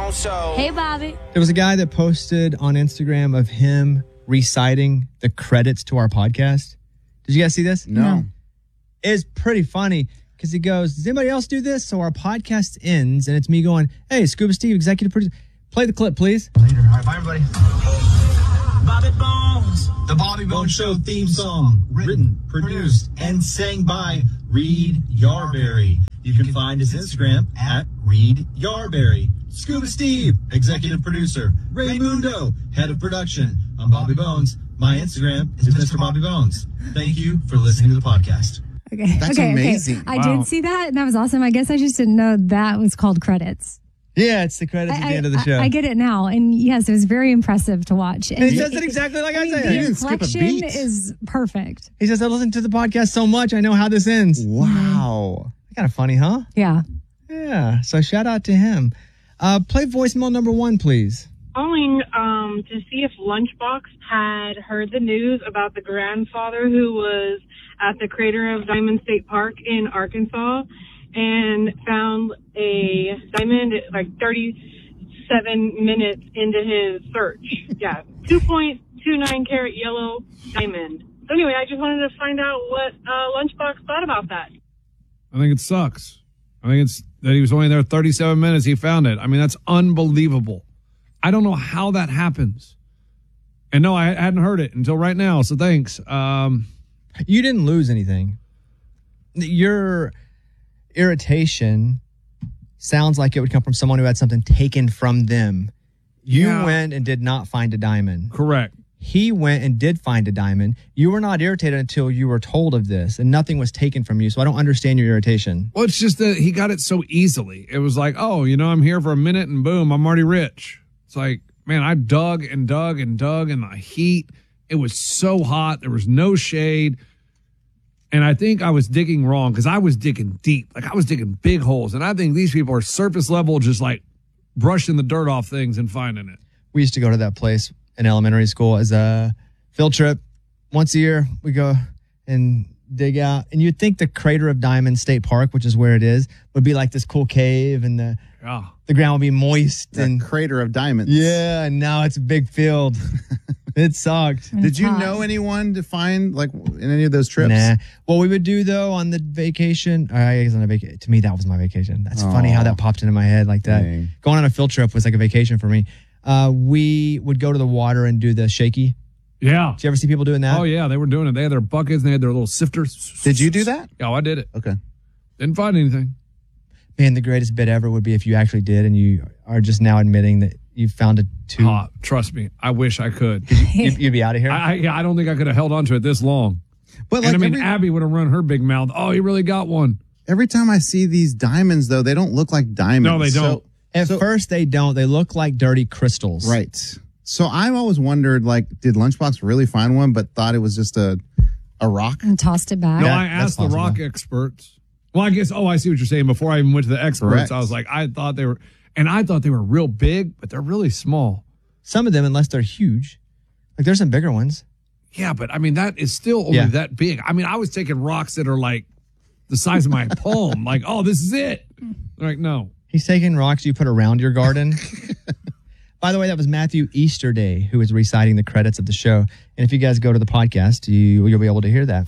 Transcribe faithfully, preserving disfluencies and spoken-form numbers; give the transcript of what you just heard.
Bones Show. Hey, Bobby. There was a guy that posted on Instagram of him reciting the credits to our podcast. Did you guys see this? No. It's pretty funny because he goes, does anybody else do this? So our podcast ends and it's me going, hey, Scuba Steve, executive producer. Play the clip, please. Later. All right, bye, everybody. Bobby Bones. The Bobby Bones Show theme song. Written, produced, and sang by Reed Yarberry. You can find his Instagram at Reed Yarberry. Scuba Steve, executive producer. Raymundo, head of production. I'm Bobby Bones. My Instagram is Mister Bobby Bones. Thank you for listening to the podcast. Okay. That's okay, amazing. Okay. I Wow. did see that, and that was awesome. I guess I just didn't know that was called credits. Yeah, it's the credits at I, the end of the show. I, I get it now, and yes, it was very impressive to watch. And he says it exactly like I mean, said. the You didn't skip a inflection beat. is perfect. He says, I listen to the podcast so much, I know how this ends. Wow. Kind of funny, huh? Yeah. Yeah. So shout out to him. Uh, play voicemail number one, please. Calling um, to see if Lunchbox had heard the news about the grandfather who was at the crater of Diamond State Park in Arkansas and found a diamond like thirty-seven minutes into his search. Yeah, two point two nine carat yellow diamond. So anyway, I just wanted to find out what uh, Lunchbox thought about that. I think it sucks. I think it's that he was only there thirty-seven minutes. He found it. I mean, that's unbelievable. I don't know how that happens. And no, I hadn't heard it until right now. So thanks. Um, You didn't lose anything. Your irritation sounds like it would come from someone who had something taken from them. You Yeah. went and did not find a diamond. correct. He went and did find a diamond. You were not irritated until you were told of this, and nothing was taken from you. So I don't understand your irritation. Well, it's just that he got it so easily. It was like, oh, you know, I'm here for a minute and boom, I'm already rich. It's like, man, I dug and dug and dug in the heat. It was so hot. There was no shade. And I think I was digging wrong because I was digging deep. Like I was digging big holes. And I think these people are surface level, just like brushing the dirt off things and finding it. We used to go to that place in elementary school as a field trip. Once a year, we go and dig out. And you'd think the Crater of Diamond State Park, which is where it is, would be like this cool cave and the Yeah. the ground would be moist. The and crater of diamonds. yeah, and now it's a big field. It sucked. Did you hot. know anyone to find like in any of those trips? Nah. What we would do though on the vacation, I guess on a vacation. To me, that was my vacation. That's funny how that popped into my head like that. Dang. Going on a field trip was like a vacation for me. Uh, we would go to the water and do the shaky. Yeah. Did you ever see people doing that? Oh, yeah. They were doing it. They had their buckets and they had their little sifters. Did you do that? Yeah, I did it. Okay. Didn't find anything. Man, the greatest bit ever would be if you actually did and you are just now admitting that you found a tube. Uh, trust me. I wish I could. You'd, you'd be out of here. I, I, yeah, I don't think I could have held on to it this long. But And like I mean, every, Abby would have run her big mouth. Oh, he really got one. every time I see these diamonds, though, they don't look like diamonds. No, they don't. So, At so- first, they don't. They look like dirty crystals. right. So I've always wondered, like, did Lunchbox really find one, but thought it was just a a rock? And tossed it back. No, That- I that's asked the possible. rock experts. Well, I guess, oh, I see what you're saying. Before I even went to the experts, Correct. I was like, I thought they were, and I thought they were real big, but they're really small. Some of them, unless they're huge. Like, there's some bigger ones. Yeah, but I mean, that is still only Yeah. that big. I mean, I was taking rocks that are like the size of my palm. Like, oh, this is it. Like, no. He's taking rocks you put around your garden. By the way, that was Matthew Easterday who was reciting the credits of the show. And if you guys go to the podcast, you, you'll be able to hear that.